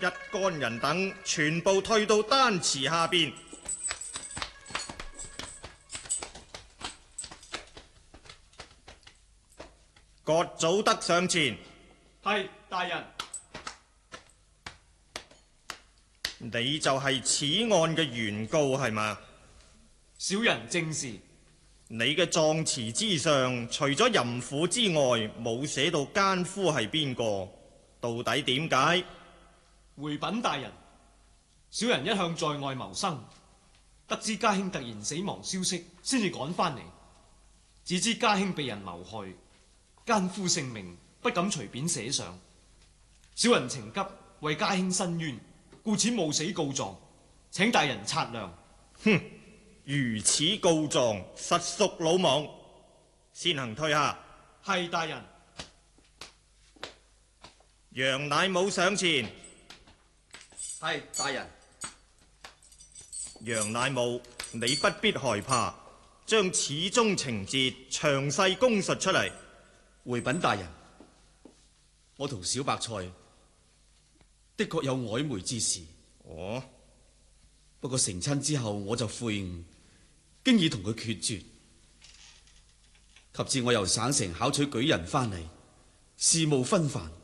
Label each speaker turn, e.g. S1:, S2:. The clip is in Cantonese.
S1: 一干人等全部退到丹池下邊。葛祖德上前。
S2: 係大人。
S1: 你就係此案嘅原告係嘛？
S2: 小人正是。
S1: 你嘅狀詞之上，除咗淫婦之外，冇寫到奸夫係邊個？到底點解？
S2: 回稟大人，小人一向在外謀生，得知家兄突然死亡消息，先至趕返嚟。只知家兄被人謀害，奸夫姓名不敢隨便寫上。小人情急，為家兄申冤，故此冒死告狀，請大人察諒。
S1: 哼！如此告狀，實屬魯莽，先行退下。
S2: 係大人。
S1: 楊乃武上前。
S3: 係大人。
S1: 楊乃武，你不必害怕，將此宗情節詳細供述出嚟。
S3: 回稟大人，我同小白菜的確有曖昧之事。
S1: 哦，
S3: 不過成親之後我就悔悟，經已同佢決絕。及至我由省城考取舉人翻嚟，事務紛繁，